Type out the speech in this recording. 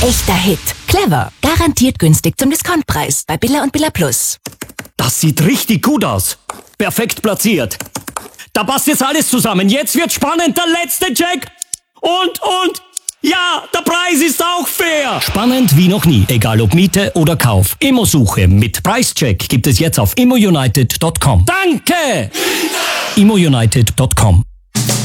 Echter Hit. Clever. Garantiert günstig zum Discountpreis bei Billa und Billa Plus. Das sieht richtig gut aus. Perfekt platziert. Da passt jetzt alles zusammen. Jetzt wird spannend. Der letzte Check. Und... Ja, der Preis ist auch fair. Spannend wie noch nie. Egal ob Miete oder Kauf. Immosuche mit Preischeck gibt es jetzt auf immounited.com. Danke! ImmoUnited.com